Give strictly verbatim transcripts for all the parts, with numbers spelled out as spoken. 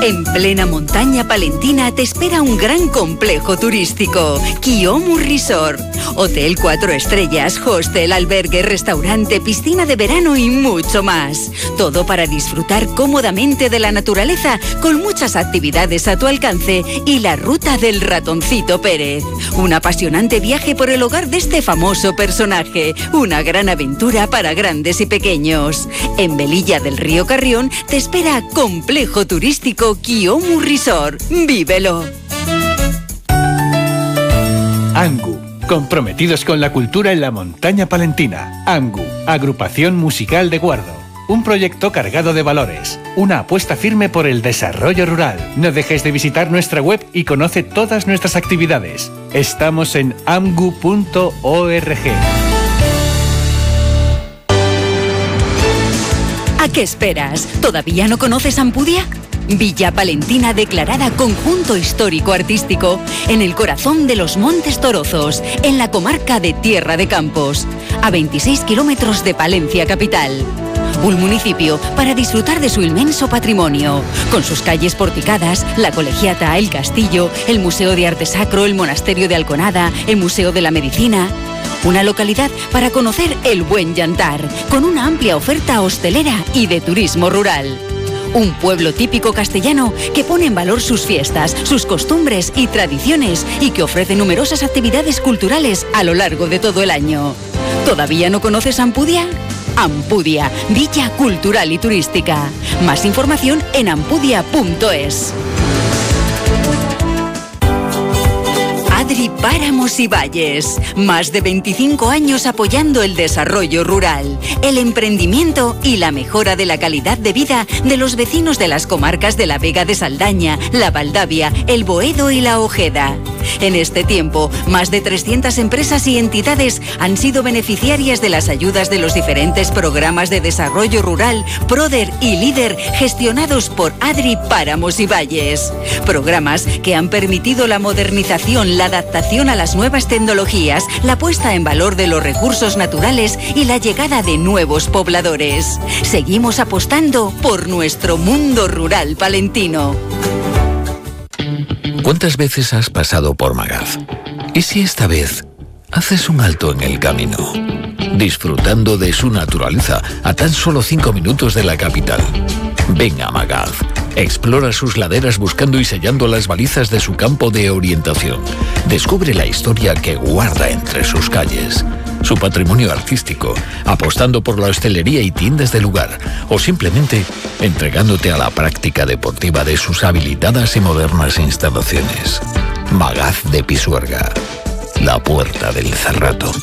En plena montaña palentina te espera un gran complejo turístico, Kiomu Resort. Hotel cuatro estrellas, hostel, albergue, restaurante, piscina de verano y mucho más. Todo para disfrutar cómodamente de la naturaleza, con muchas actividades a tu alcance y la ruta del ratoncito Pérez. Un apasionante viaje por el hogar de este famoso personaje. Una gran aventura para grandes y pequeños. En Velilla del Río Carrión te espera Complejo Turístico Kiomu Resort. ¡Vívelo! Angu, comprometidos con la cultura en la montaña palentina. Angu, agrupación musical de Guardo. Un proyecto cargado de valores. Una apuesta firme por el desarrollo rural. No dejes de visitar nuestra web y conoce todas nuestras actividades. Estamos en amgu punto org. ¿A qué esperas? ¿Todavía no conoces Ampudia? Villa Palentina declarada Conjunto Histórico Artístico en el corazón de los Montes Torozos, en la comarca de Tierra de Campos, a veintiséis kilómetros de Palencia capital. Un municipio para disfrutar de su inmenso patrimonio, con sus calles porticadas, la Colegiata, el Castillo, el Museo de Arte Sacro, el Monasterio de Alconada, el Museo de la Medicina. Una localidad para conocer el buen llantar, con una amplia oferta hostelera y de turismo rural. Un pueblo típico castellano que pone en valor sus fiestas, sus costumbres y tradiciones y que ofrece numerosas actividades culturales a lo largo de todo el año. ¿Todavía no conoces Ampudia? Ampudia, Villa Cultural y Turística. Más información en ampudia punto es. Adri Páramos y Valles. Más de veinticinco años apoyando el desarrollo rural, el emprendimiento y la mejora de la calidad de vida de los vecinos de las comarcas de la Vega de Saldaña, la Valdavia, el Boedo y la Ojeda. En este tiempo, más de trescientas empresas y entidades han sido beneficiarias de las ayudas de los diferentes programas de desarrollo rural, Proder y Líder, gestionados por Adri Páramos y Valles. Programas que han permitido la modernización, la adaptación a las nuevas tecnologías, la puesta en valor de los recursos naturales y la llegada de nuevos pobladores. Seguimos apostando por nuestro mundo rural palentino. ¿Cuántas veces has pasado por Magaz? ¿Y si esta vez haces un alto en el camino? Disfrutando de su naturaleza a tan solo cinco minutos de la capital. Ven a Magaz. Explora sus laderas buscando y sellando las balizas de su campo de orientación. Descubre la historia que guarda entre sus calles, su patrimonio artístico, apostando por la hostelería y tiendas del lugar, o simplemente entregándote a la práctica deportiva de sus habilitadas y modernas instalaciones. Magaz de Pisuerga, la puerta del Cerrato.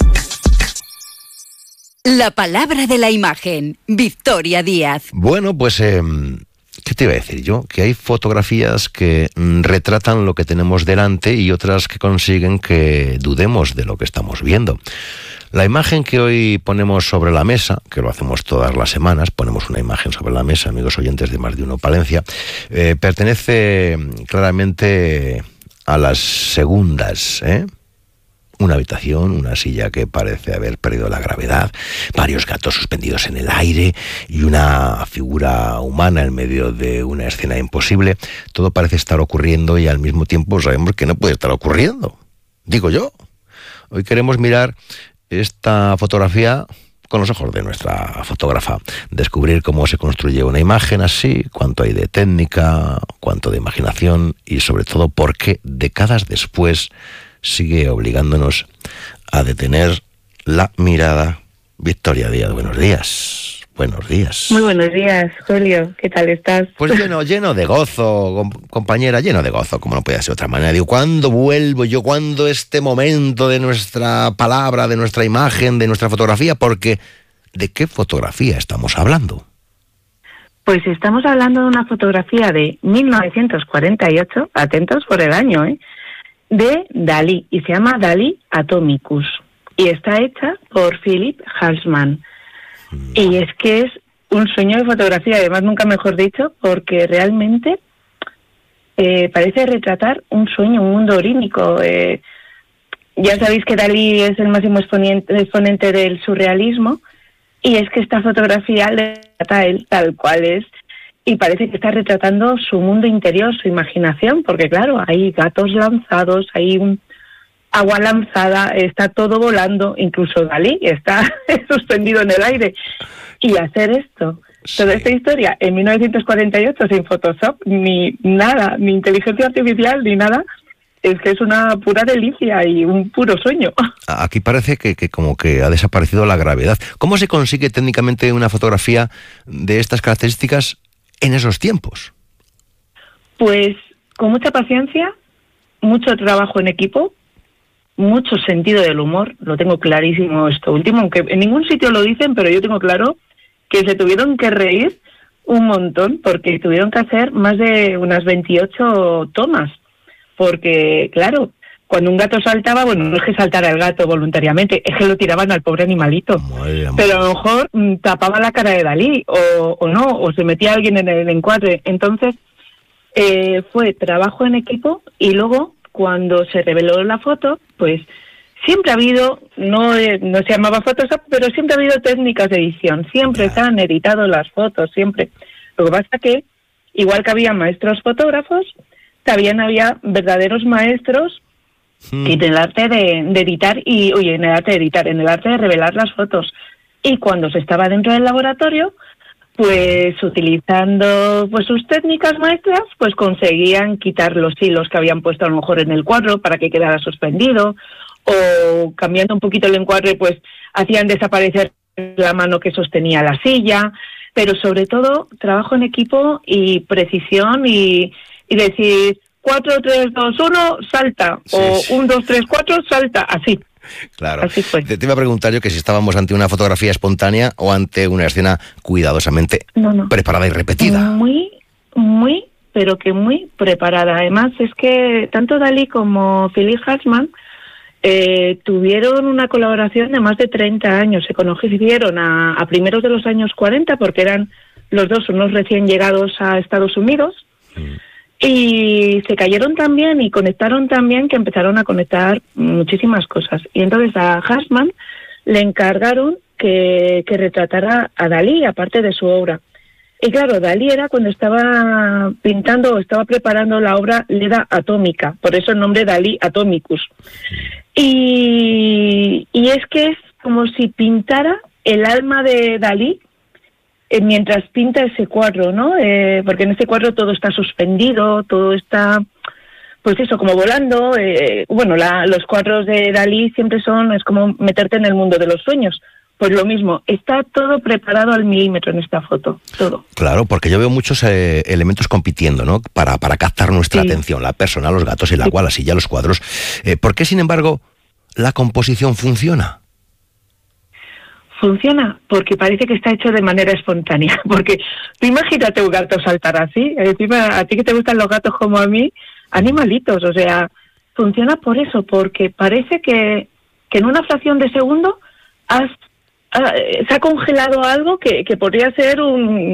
La palabra de la imagen, Victoria Díaz. Bueno, pues... Eh... ¿Qué te iba a decir yo? Que hay fotografías que mm, retratan lo que tenemos delante y otras que consiguen que dudemos de lo que estamos viendo. La imagen que hoy ponemos sobre la mesa, que lo hacemos todas las semanas, ponemos una imagen sobre la mesa, amigos oyentes de Más de Uno Palencia, eh, pertenece claramente a las segundas, ¿eh? Una habitación, una silla que parece haber perdido la gravedad, varios gatos suspendidos en el aire y una figura humana en medio de una escena imposible. Todo parece estar ocurriendo y al mismo tiempo sabemos que no puede estar ocurriendo. Digo yo. Hoy queremos mirar esta fotografía con los ojos de nuestra fotógrafa, descubrir cómo se construye una imagen así, cuánto hay de técnica, cuánto de imaginación y sobre todo por qué décadas después sigue obligándonos a detener la mirada. Victoria Díaz, buenos días. Buenos días. Muy buenos días, Julio. ¿Qué tal estás? Pues lleno, lleno de gozo, compañera, lleno de gozo, como no puede ser de otra manera. Digo, ¿cuándo vuelvo yo? ¿Cuándo este momento de nuestra palabra, de nuestra imagen, de nuestra fotografía? Porque, ¿de qué fotografía estamos hablando? Pues estamos hablando de una fotografía de mil novecientos cuarenta y ocho, atentos por el año, ¿eh? De Dalí, y se llama Dalí Atomicus, y está hecha por Philip Halsman. Mm. Y es que es un sueño de fotografía, además nunca mejor dicho, porque realmente eh, parece retratar un sueño, un mundo onírico. Eh, ya sabéis que Dalí es el máximo exponente, exponente del surrealismo, y es que esta fotografía le trata a él tal cual es. y parece que está retratando su mundo interior, su imaginación, porque claro, hay gatos lanzados, hay un agua lanzada, está todo volando, incluso Dalí está suspendido en el aire. Y hacer esto, sí. toda esta historia, en mil novecientos cuarenta y ocho, sin Photoshop, ni nada, ni inteligencia artificial, ni nada, es que es una pura delicia y un puro sueño. Aquí parece que, que como que ha desaparecido la gravedad. ¿Cómo se consigue técnicamente una fotografía de estas características en esos tiempos? Pues con mucha paciencia, mucho trabajo en equipo, mucho sentido del humor. Lo tengo clarísimo esto último, aunque en ningún sitio lo dicen, pero yo tengo claro que se tuvieron que reír un montón, porque tuvieron que hacer más de unas veintiocho tomas, porque claro, cuando un gato saltaba, bueno, no es que saltara el gato voluntariamente, es que lo tiraban al pobre animalito, Madre pero a lo mejor mm, tapaba la cara de Dalí, o, o no, o se metía alguien en el encuadre. Entonces eh, fue trabajo en equipo, y luego cuando se reveló la foto, pues siempre ha habido, no, eh, no se llamaba Photoshop, pero siempre ha habido técnicas de edición, siempre se han editado las fotos, siempre. Lo que pasa que, igual que había maestros fotógrafos, también había verdaderos maestros hmm. en el arte de, de editar, y oye, en el arte de editar, en el arte de revelar las fotos. Y cuando se estaba dentro del laboratorio, pues utilizando pues sus técnicas maestras, pues conseguían quitar los hilos que habían puesto a lo mejor en el cuadro para que quedara suspendido, o cambiando un poquito el encuadre, pues hacían desaparecer la mano que sostenía la silla, pero sobre todo trabajo en equipo y precisión, y, y decir cuatro, tres, dos, uno, salta, sí, o sí. uno, dos, tres, cuatro, salta, así. Claro. Así fue. Te, te iba a preguntar yo que si estábamos ante una fotografía espontánea o ante una escena cuidadosamente no, no. preparada y repetida. Muy, muy, pero que muy preparada. Además, es que tanto Dalí como Philippe Hartmann eh, tuvieron una colaboración de más de treinta años. Se conocieron a, a primeros de los años cuarenta, porque eran los dos unos recién llegados a Estados Unidos. Mm. Y se cayeron también y conectaron también, que empezaron a conectar muchísimas cosas. Y entonces a Hartmann le encargaron que, que retratara a Dalí, aparte de su obra. Y claro, Dalí era cuando estaba pintando o estaba preparando la obra Leda Atómica, por eso el nombre Dalí Atomicus. Y, y es que es como si pintara el alma de Dalí, mientras pinta ese cuadro, ¿no? Eh, porque en ese cuadro todo está suspendido, todo está, pues eso, como volando. Eh, bueno, la, los cuadros de Dalí siempre son, es como meterte en el mundo de los sueños. Pues lo mismo, está todo preparado al milímetro en esta foto, todo. Claro, porque yo veo muchos eh, elementos compitiendo, ¿no? Para, para captar nuestra sí. atención, la persona, los gatos, el agua, sí. la silla, los cuadros. Eh, ¿Por qué, sin embargo, la composición funciona? Funciona porque parece que está hecho de manera espontánea, porque tú imagínate un gato saltar así, encima a ti que te gustan los gatos como a mí, animalitos, o sea, funciona por eso, porque parece que, que en una fracción de segundo has, has, se ha congelado algo que, que podría ser un